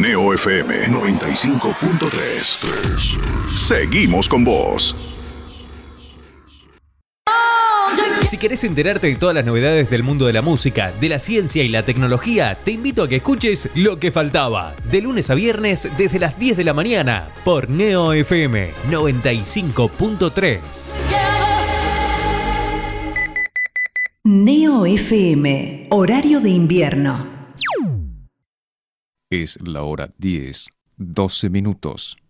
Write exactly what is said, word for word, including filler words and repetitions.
Neo F M noventa y cinco punto tres. Seguimos con vos. Si querés enterarte de todas las novedades del mundo de la música, de la ciencia y la tecnología, te invito a que escuches Lo que faltaba, de lunes a viernes desde las diez de la mañana, por Neo F M noventa y cinco punto tres. Neo F M, horario de invierno. Es la hora diez, doce minutos.